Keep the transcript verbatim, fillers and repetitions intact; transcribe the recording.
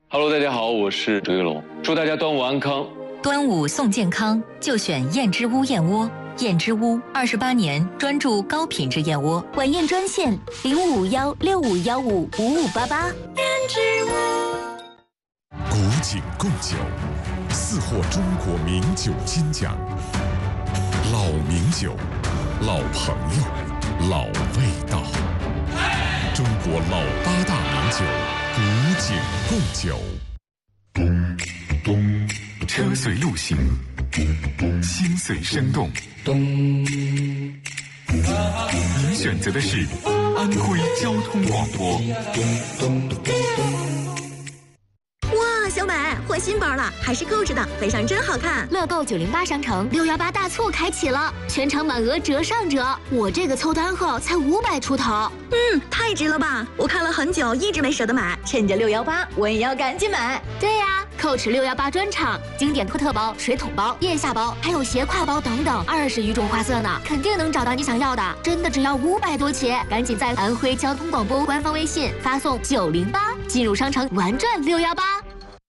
Hello， 大家好，我是周玉龙，祝大家端午安康。 端午送健康，就选燕之屋燕窝。燕之屋二十八年专注高品质燕窝， 晚宴专线零五幺六五幺五五五八八。燕之屋。古井贡酒，四获中国名酒金奖。老名酒，老朋友，老味道。中国老八大名酒，古井贡酒。 咚咚，车随路行，心随生动。咚，您选择的是安徽交通广播。咚咚咚。 哇，小美换新包了，还是购置的，背上真好看。 乐购九零八商城六幺八大促开启了，全场满额折上折。我这个凑单后才五百出头， 嗯，太值了吧！我看了很久，一直没舍得买，趁着六幺八，我也要赶紧买。 对呀、啊，蔻驰六幺八专场，经典托特包、水桶包、腋下包，还有斜挎包等等，二十余种花色呢，肯定能找到你想要的。真的只要五百多起，赶紧在安徽交通广播官方微信发送九零八，进入商城玩转六幺八。